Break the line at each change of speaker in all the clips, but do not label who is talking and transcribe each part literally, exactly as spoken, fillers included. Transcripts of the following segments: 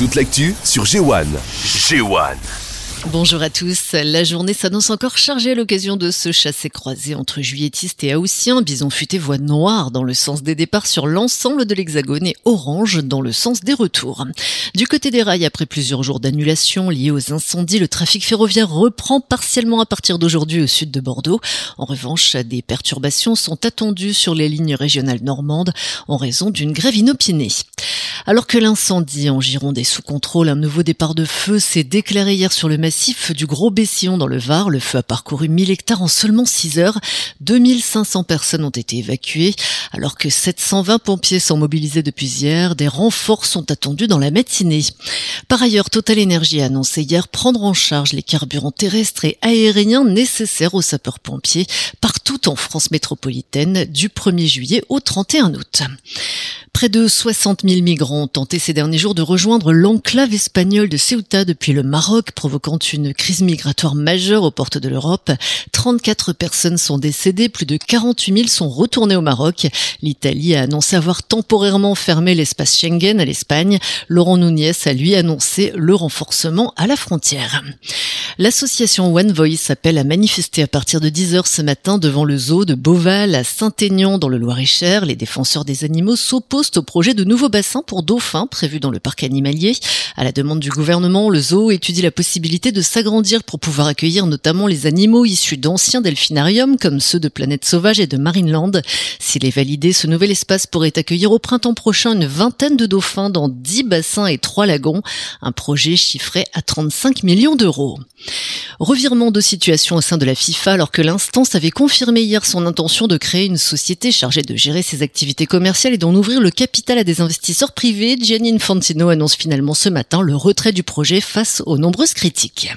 Toute l'actu sur G un. G un.
Bonjour à tous. La journée s'annonce encore chargée à l'occasion de ce chassé-croisé entre juilletistes et haussiens. Bison futé voie noire dans le sens des départs sur l'ensemble de l'Hexagone et orange dans le sens des retours. Du côté des rails, après plusieurs jours d'annulation liés aux incendies, le trafic ferroviaire reprend partiellement à partir d'aujourd'hui au sud de Bordeaux. En revanche, des perturbations sont attendues sur les lignes régionales normandes en raison d'une grève inopinée. Alors que l'incendie en Gironde est sous contrôle, un nouveau départ de feu s'est déclaré hier sur le massif du Gros-Bessillon dans le Var. Le feu a parcouru mille hectares en seulement six heures. deux mille cinq cents personnes ont été évacuées, alors que sept cent vingt pompiers sont mobilisés depuis hier. Des renforts sont attendus dans la matinée. Par ailleurs, Total Energy a annoncé hier prendre en charge les carburants terrestres et aériens nécessaires aux sapeurs-pompiers partout en France métropolitaine du premier juillet au trente et un août. Près de soixante mille migrants ont tenté ces derniers jours de rejoindre l'enclave espagnole de Ceuta depuis le Maroc, provoquant une crise migratoire majeure aux portes de l'Europe. trente-quatre personnes sont décédées, plus de quarante-huit mille sont retournées au Maroc. L'Italie a annoncé avoir temporairement fermé l'espace Schengen à l'Espagne. Laurent Nunez a lui annoncé le renforcement à la frontière. L'association One Voice appelle à manifester à partir de dix heures ce matin devant le zoo de Beauval à Saint-Aignan dans le Loir-et-Cher. Les défenseurs des animaux s'opposent au projet de nouveaux bassins pour dauphins prévu dans le parc animalier. À la demande du gouvernement, le zoo étudie la possibilité de s'agrandir pour pouvoir accueillir notamment les animaux issus d'anciens delphinariums comme ceux de Planète Sauvage et de Marineland. S'il est validé, ce nouvel espace pourrait accueillir au printemps prochain une vingtaine de dauphins dans dix bassins et trois lagons. Un projet chiffré à trente-cinq millions d'euros. Revirement de situation au sein de la FIFA alors que l'instance avait confirmé hier son intention de créer une société chargée de gérer ses activités commerciales et d'en ouvrir le capital à des investisseurs privés. Gianni Infantino annonce finalement ce matin le retrait du projet face aux nombreuses critiques.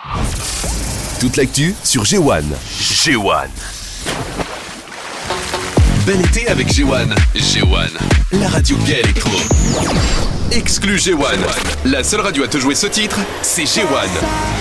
Toute l'actu sur G un. G un. Bel été avec G un. G un, la radio gay électro. Exclu G un. La seule radio à te jouer ce titre, c'est G un.